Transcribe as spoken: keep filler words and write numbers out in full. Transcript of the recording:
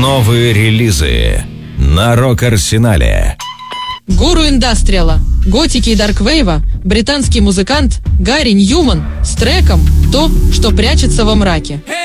Новые релизы на Рок-Арсенале. Гуру индастриала, готики и дарквейва, британский музыкант Гарри Ньюман с треком «То, что прячется во мраке».